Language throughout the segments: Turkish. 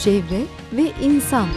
çevre ve insan.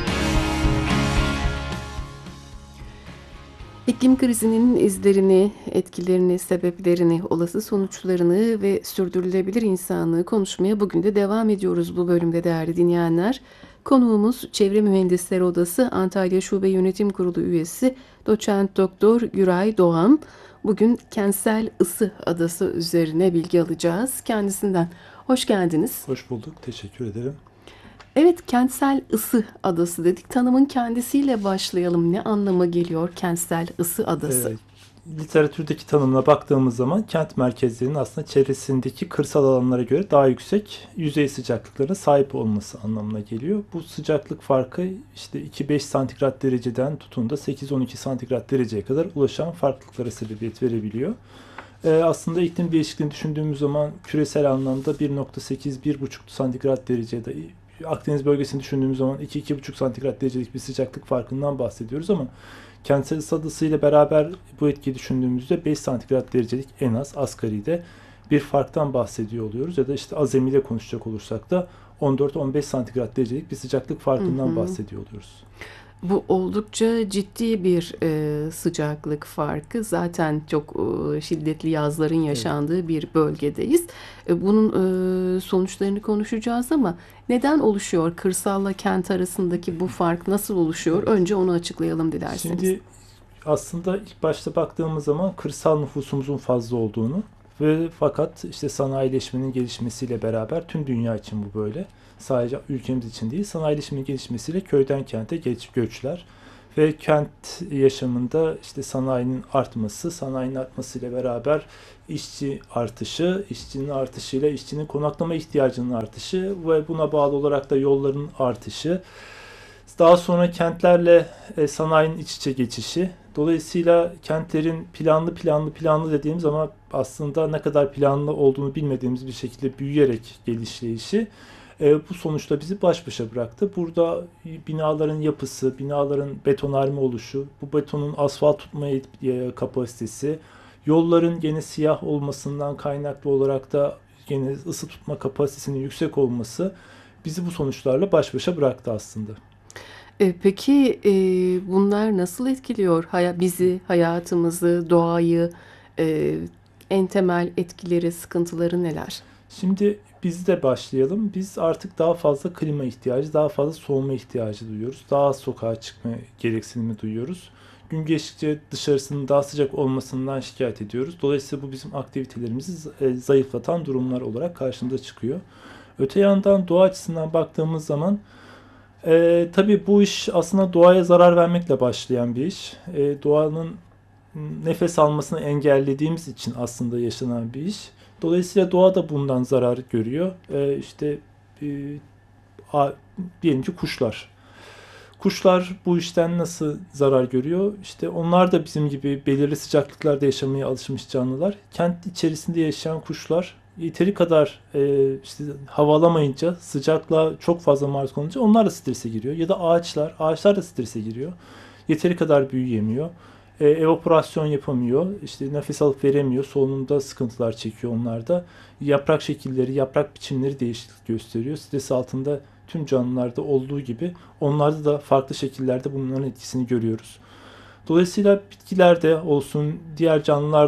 İklim krizinin izlerini, etkilerini, sebeplerini, olası sonuçlarını ve sürdürülebilir insanlığı konuşmaya bugün de devam ediyoruz bu bölümde değerli dinleyenler. Konuğumuz Çevre Mühendisleri Odası Antalya Şube Yönetim Kurulu üyesi Doçent Doktor Güray Doğan. Bugün kentsel ısı adası üzerine bilgi alacağız kendisinden. Hoş geldiniz. Hoş bulduk, teşekkür ederim. Evet, kentsel ısı adası dedik. Tanımın kendisiyle başlayalım. Ne anlama geliyor kentsel ısı adası? Literatürdeki tanımına baktığımız zaman kent merkezlerinin aslında çevresindeki kırsal alanlara göre daha yüksek yüzey sıcaklıklarına sahip olması anlamına geliyor. Bu sıcaklık farkı işte 2-5 santigrat dereceden tutun da 8-12 santigrat dereceye kadar ulaşan farklılıklara sebebiyet verebiliyor. Aslında iklim değişikliğini düşündüğümüz zaman küresel anlamda 1.8-1.5 santigrat derecede, Akdeniz bölgesini düşündüğümüz zaman 2-2,5 santigrat derecelik bir sıcaklık farkından bahsediyoruz ama kentsel ısı adası ile beraber bu etkiyi düşündüğümüzde 5 santigrat derecelik en az asgaride bir farktan bahsediyor oluyoruz. Ya da işte azamiyle konuşacak olursak da 14-15 santigrat derecelik bir sıcaklık farkından bahsediyor oluyoruz. Bu oldukça ciddi bir sıcaklık farkı. Zaten çok şiddetli yazların yaşandığı bir bölgedeyiz. Bunun sonuçlarını konuşacağız ama neden oluşuyor? Kırsalla kent arasındaki bu fark nasıl oluşuyor? Önce onu açıklayalım dilerseniz. Şimdi aslında ilk başta baktığımız zaman kırsal nüfusumuzun fazla olduğunu ve fakat işte sanayileşmenin gelişmesiyle beraber tüm dünya için bu böyle. Sadece ülkemiz için değil, sanayileşmenin gelişmesiyle köyden kente göçler ve kent yaşamında işte sanayinin artmasıyla beraber işçi artışı, işçinin artışıyla işçinin konaklama ihtiyacının artışı ve buna bağlı olarak da yolların artışı. Daha sonra kentlerle sanayinin iç içe geçişi. Dolayısıyla kentlerin planlı dediğimiz ama aslında ne kadar planlı olduğunu bilmediğimiz bir şekilde büyüyerek gelişleyişi bu sonuçta bizi baş başa bıraktı. Burada binaların yapısı, binaların betonarme oluşu, bu betonun asfalt tutma kapasitesi, yolların gene siyah olmasından kaynaklı olarak da gene ısı tutma kapasitesinin yüksek olması bizi bu sonuçlarla baş başa bıraktı aslında. Peki bunlar nasıl etkiliyor bizi, hayatımızı, doğayı, en temel etkileri, sıkıntıları neler? Şimdi biz de başlayalım. Biz artık daha fazla klima ihtiyacı, daha fazla soğuma ihtiyacı duyuyoruz. Daha az sokağa çıkma gereksinimi duyuyoruz. Gün geçtikçe dışarısının daha sıcak olmasından şikayet ediyoruz. Dolayısıyla bu bizim aktivitelerimizi zayıflatan durumlar olarak karşımıza çıkıyor. Öte yandan doğa açısından baktığımız zaman tabii bu iş aslında doğaya zarar vermekle başlayan bir iş. Doğanın nefes almasını engellediğimiz için aslında yaşanan bir iş. Dolayısıyla doğa da bundan zarar görüyor. Diyelim ki kuşlar. Kuşlar bu işten nasıl zarar görüyor? İşte onlar da bizim gibi belirli sıcaklıklarda yaşamaya alışmış canlılar. Kent içerisinde yaşayan kuşlar yeteri kadar işte hava alamayınca, sıcaklığa çok fazla maruz kalınca onlar da strese giriyor. Ya da ağaçlar da strese giriyor. Yeteri kadar büyüyemiyor. Evaporasyon yapamıyor. İşte nefes alıp veremiyor. Solunumda sıkıntılar çekiyor onlar da. Yaprak şekilleri, yaprak biçimleri değişiklik gösteriyor. Stres altında tüm canlılarda olduğu gibi onlarda da farklı şekillerde bunların etkisini görüyoruz. Dolayısıyla bitkilerde olsun, diğer canlılar